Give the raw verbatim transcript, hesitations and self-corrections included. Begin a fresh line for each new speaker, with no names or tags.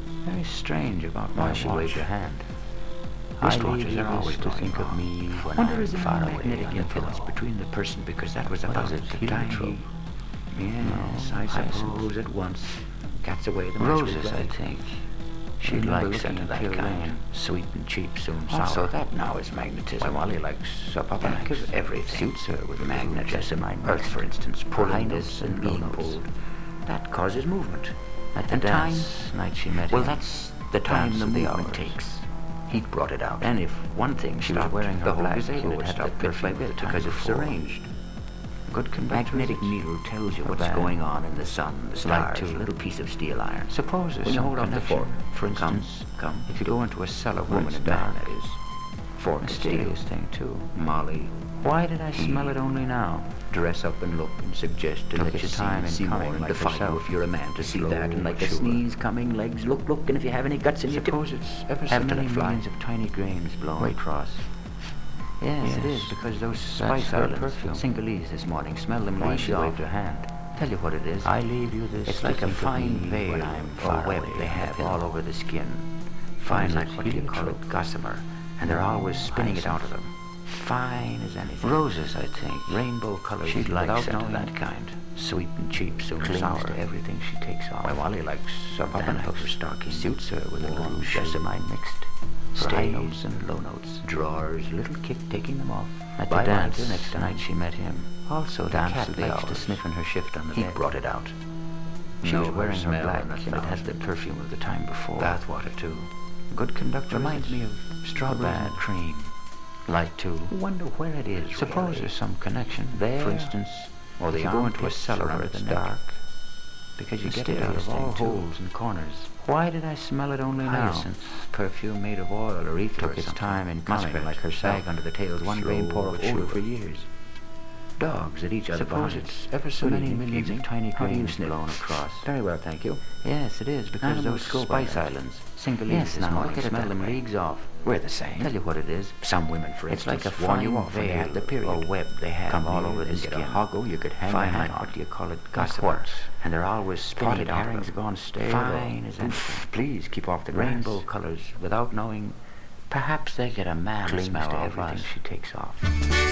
Very strange about my
Why she
watch.
waved her hand.
Wristwatches
I
are always
to
going
think of
wrong.
me when
Wonder
I'm
is there
far
any
away
magnetic
on the
influence
pillow.
between the person, because that was
What
about
is it,
the time
heliotrope?
he Yes,
No,
I
hyacinth.
suppose at once. Cat's away the
Roses, I
think.
think. She'd
Remember
like
looking
scent of
at
that
pale
kind.
rain.
Sweet and cheap, soon
Also,
sour.
that now is magnetism.
Why, Wally likes
Think
Supapanex.
of everything.
Suits her with
magnetism.
magnetism.
Earth, for instance, pulling
High
this
notes
and
and
being
low notes.
pulled. That causes movement.
At the
And
dance
time-
night she met
Well,
him.
that's the time
Dance
the
of the
movement
hours.
takes. Heat brought it out.
And if one thing
She was
stopped,
wearing her
the whole
black
gazebo
and
would
it had
stop
that
bit
bit
by
by
bit
bit
time
because it's
before.
arranged.
Good conductor.
Magnetic needle tells you
Or
what's
bad.
going on in the sun, the
Like
stars,
to-
a little piece of steel iron.
Suppose there's
When you
some
hold up the
connection.
fork,
For
come,
instance,
come.
if you go into a cellar where
Woman
it's
in dark,
dark,
that is. Fork and steel.
mysterious thing too.
Molly.
Why did I
He-
smell it only now?
Dress up and look and suggest and
Took
let
his
you see,
time in
see more
coming
and
like
defy you
herself.
if you're a man to see
Slow,
that and like a
sure.
sneeze coming, legs, look, look, and if you have any guts in you, tip.
Suppose it's ever so
Have to
many
let fly.
millions of tiny grains blown
Wait.
across. Yes,
Yes,
it is, because those
that's
spice
her
islands,
perfume.
Singalese this morning, smell them
Why
when
she
she
off?
waved her hand. Tell you what it is.
I leave you this.
It's like a
listen to
fine
me
veil
when I'm
or
far
web
away
they
on the
have
pillow.
all over the skin.
Fine
Fine
like
like, what do you call it,
heliotrope.
gossamer. And they're always spinning it out of
Hyacinth.
them.
Fine as anything.
Roses, I think.
Rainbow colors.
She'd like
without
scent of
knowing
that kind. Sweet and cheap, soon
Clings
sour.
to everything she takes off.
Why, Wally likes
Supapanex.
Supapanex. Puffer stocking. Suits her with a
Warm
little
shade.
jessamine mixed. For high
Stays.
notes and low notes.
Drawers, little kick taking them off.
At the
Bye-bye
dance
till next time.
night she met him. Also, the
Dance
cat
of the
likes to
hours.
sniff in her shift on the
He
bed.
brought it out.
She
Know
was
her
wearing her
smell
black,
and a
and it had
thousand.
the perfume of the time before.
Bathwater too.
Good conductor.
Reminds
is it?
me of strawberries
Bad.
and cream.
Like to.
Wonder where it is.
Suppose
really.
there's some connection.
There,
For instance,
or
if
the
you go into a
armpits
cellar
around
where
its
it's
neck.
dark, because you get it out
Mysterious
of all
thing, too.
holes and corners. Why did I smell it only
Hyacinth,
now?
perfume made of oil or ether
Took
or
its
something.
time in
Muskrat
coming like herself.
Bag under the tails, one
Slow
rain pour of
but
odor
sure.
for years. Dogs at each other
Suppose
behind.
it's ever so
Good
many
evening,
millions
evening.
of tiny
How do you
grains
sniff?
blown across.
Very well, thank you.
Yes, it is, because
Animals
those
go by
spice
that.
islands.
Singalese
Yes,
this
now
morning.
look at it
Smell
that
them
way.
leagues off. We're the same.
Tell you what it is.
Some women, for
It's
instance,
like a
warn you
fine
off when they have the
veil
period.
or web they have
Come
all
here
over the
and
skin.
get a hoggo, you could hang
Fine
a
like,
hang on.
what do you call it,
Like
gossamer.
what?
And they're always spinning
Potted
it out of
herrings
them.
gone stale.
Fine as
or-
anything.
Please keep off the grass.
Rainbow colors, without knowing. Perhaps they get a man
Clings
smell
to
of
everything
us.
she takes off.